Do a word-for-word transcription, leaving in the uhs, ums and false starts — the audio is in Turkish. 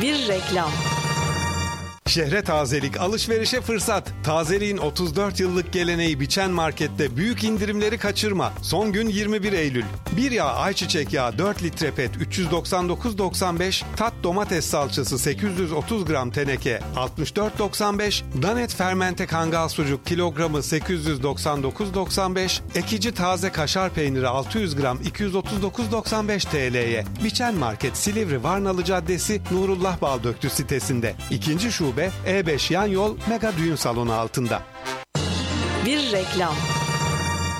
Bir reklam. Şehre tazelik, alışverişe fırsat. Tazeliğin otuz dört yıllık geleneği Biçen Market'te büyük indirimleri kaçırma. Son gün yirmi bir Eylül. Bir yağ ayçiçek yağı dört litre pet üç yüz doksan dokuz doksan beş, tat domates salçası sekiz yüz otuz gram teneke altmış dört doksan beş, Danet fermente kangal sucuk kilogramı sekiz yüz doksan dokuz doksan beş, ekici taze kaşar peyniri altı yüz gram iki yüz otuz dokuz doksan beş T L'ye. Biçen Market Silivri Varnalı Caddesi Nurullah Baldöktü sitesinde. İkinci şube E beş yan yol Mega Düğün Salonu altında. Bir reklam.